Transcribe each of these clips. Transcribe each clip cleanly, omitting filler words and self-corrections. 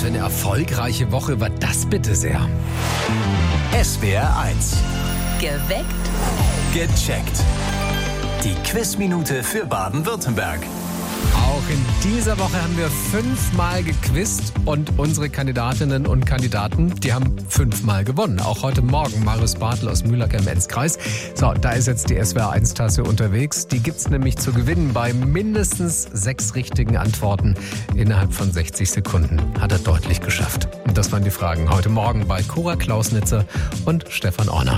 für eine erfolgreiche Woche war das bitte sehr. SWR 1. Geweckt. Gecheckt. Die Quizminute für Baden-Württemberg. Auch in dieser Woche haben wir 5-mal gequizt und unsere Kandidatinnen und Kandidaten, die haben 5-mal gewonnen. Auch heute Morgen Marius Bartel aus Mühlack im Enzkreis. So, da ist jetzt die SWR 1-Tasse unterwegs. Die gibt's nämlich zu gewinnen bei mindestens 6 richtigen Antworten innerhalb von 60 Sekunden. Hat er deutlich geschafft. Und das waren die Fragen heute Morgen bei Cora Klausnitzer und Stefan Orner.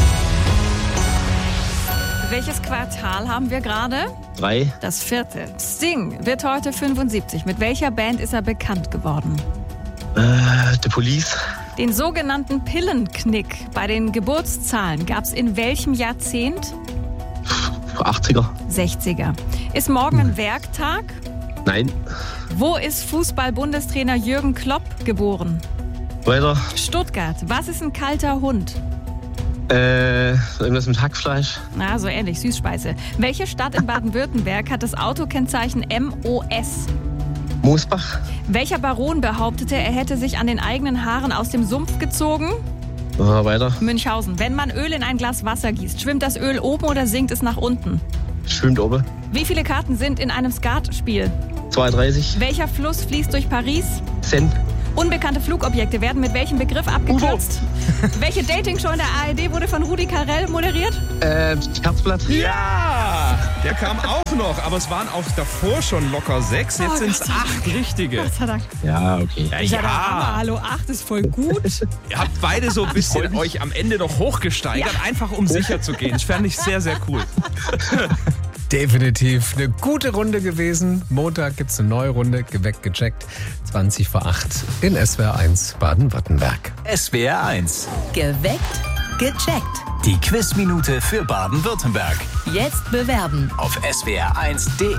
Welches Quartal haben wir gerade? 3. Das 4. Sting wird heute 75. Mit welcher Band ist er bekannt geworden? The Police. Den sogenannten Pillenknick bei den Geburtszahlen gab es in welchem Jahrzehnt? 80er. 60er. Ist morgen ein Werktag? Nein. Wo ist Fußball-Bundestrainer Jürgen Klopp geboren? Weiter. Stuttgart. Was ist ein kalter Hund? Irgendwas mit Hackfleisch. Na, so ähnlich, Süßspeise. Welche Stadt in Baden-Württemberg hat das Autokennzeichen MOS? Moosbach. Welcher Baron behauptete, er hätte sich an den eigenen Haaren aus dem Sumpf gezogen? Weiter. Münchhausen. Wenn man Öl in ein Glas Wasser gießt, schwimmt das Öl oben oder sinkt es nach unten? Schwimmt oben. Wie viele Karten sind in einem Skatspiel? 32. Welcher Fluss fließt durch Paris? Sen. Unbekannte Flugobjekte werden mit welchem Begriff abgekürzt? Welche Dating-Show in der ARD wurde von Rudi Carrell moderiert? Herzblatt. Ja, der kam auch noch, aber es waren auch davor schon locker 6, jetzt sind es 8 richtige. Gott sei Dank. Ja, okay. Ja, Aber hallo, 8 ist voll gut. Ihr habt beide so ein bisschen euch am Ende noch hochgesteigert, einfach um sicher zu gehen. Das fand ich sehr, sehr cool. Definitiv eine gute Runde gewesen. Montag gibt's eine neue Runde, geweckt, gecheckt. 20 vor 8 in SWR 1 Baden-Württemberg. SWR 1. Geweckt. Gecheckt. Die Quizminute für Baden-Württemberg. Jetzt bewerben. Auf swr1.de.